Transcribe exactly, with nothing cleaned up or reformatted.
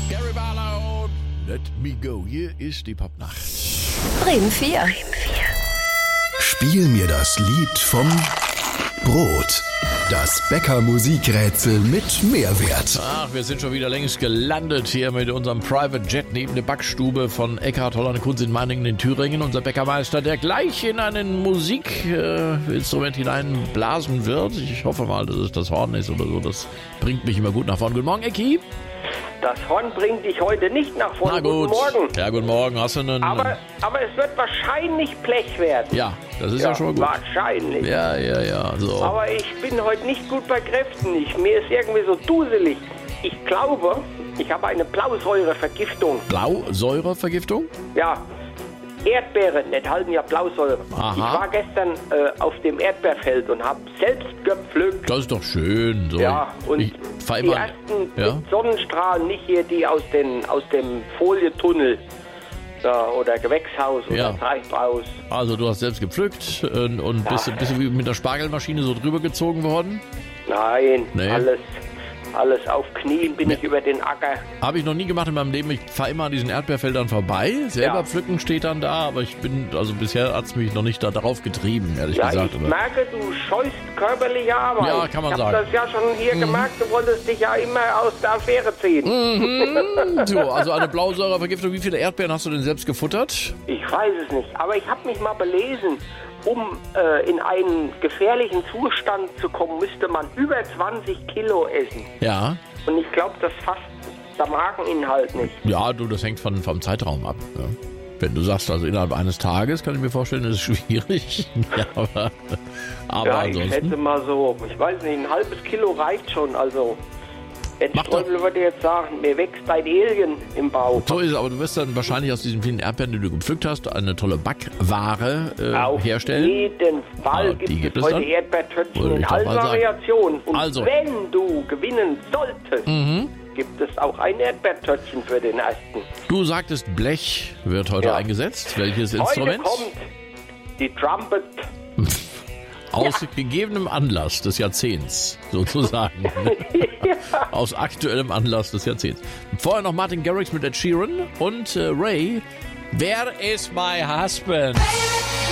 Gary Barlow, Let Me Go. Hier ist die Popnacht. Bremen vier. Spiel mir das Lied vom Brot. Das Bäcker-Musikrätsel mit Mehrwert. Ach, wir sind schon wieder längst gelandet hier mit unserem Private Jet neben der Backstube von Eckhard Holland Kunz in Meiningen in Thüringen. Unser Bäckermeister, der gleich in ein Musikinstrument äh, hineinblasen wird. Ich hoffe mal, dass es das Horn ist oder so. Das bringt mich immer gut nach vorne. Guten Morgen, Ecki. Das Horn bringt dich heute nicht nach vorne. Na gut. Guten Morgen. Ja, guten Morgen. Hast du einen... Aber, aber es wird wahrscheinlich Blech werden. Ja, das ist ja, ja schon mal gut. Wahrscheinlich. Ja, ja, ja. So. Aber ich bin heute nicht gut bei Kräften. Ich, mir ist irgendwie so duselig. Ich glaube, ich habe eine Blausäurevergiftung. Blausäurevergiftung? Ja. Erdbeeren enthalten ja Blausäure. Aha. Ich war gestern äh, auf dem Erdbeerfeld und habe selbst gepflückt. Das ist doch schön. So. Ja, und ich fahr die immer, ersten ja? mit Sonnenstrahlen, nicht hier die aus, den, aus dem Folietunnel ja, oder Gewächshaus oder Ja. Treibhaus. Also du hast selbst gepflückt und, und bist, Ja. bist du wie mit der Spargelmaschine so drüber gezogen worden? Nein, Nee. alles, alles auf Knien bin Nee. ich über den Acker. Habe ich noch nie gemacht in meinem Leben. Ich fahre immer an diesen Erdbeerfeldern vorbei. Selber Ja. pflücken steht dann da, aber ich bin, also bisher hat es mich noch nicht da drauf getrieben, ehrlich Ja, gesagt. ich Aber merke, du scheust körperliche Arbeit. Ja, kann man ich sagen. Ich habe das ja schon hier gemerkt, du wolltest dich ja immer aus der Affäre ziehen. Mhm. so, also eine Blausäurevergiftung. Wie viele Erdbeeren hast du denn selbst gefuttert? Ich weiß es nicht, aber ich habe mich mal belesen. Um äh, in einen gefährlichen Zustand zu kommen, müsste man über zwanzig Kilo essen. Ja. Und ich glaube, das fasst der Mageninhalt nicht. Ja, du, das hängt von, vom Zeitraum ab. Ja. Wenn du sagst, also innerhalb eines Tages, kann ich mir vorstellen, ist es schwierig. ja, aber aber Ja, ich schätze ansonsten. mal so, ich weiß nicht, ein halbes Kilo reicht schon. Also, Ed Mach doch. Streubel würde jetzt sagen, mir wächst ein Alien im Bauch. So ist es, aber du wirst dann wahrscheinlich aus diesen vielen Erdbeeren, die du gepflückt hast, eine tolle Backware äh, Auf herstellen. jeden Fall Ah, die gibt, gibt es es heute dann? Erdbeertöpfchen Würde in ich doch allen mal sagen. Variationen. Und Also. wenn du gewinnen solltest, Mhm. gibt es auch ein Erdbeertöpfchen für den ersten. Du sagtest, Blech wird heute Ja. eingesetzt. Welches Heute Instrument? kommt die Trumpet. Aus gegebenem Anlass des Jahrzehnts, sozusagen. Aus aktuellem Anlass des Jahrzehnts. Vorher noch Martin Garrix mit Ed Sheeran und äh, Ray. Wer ist my husband?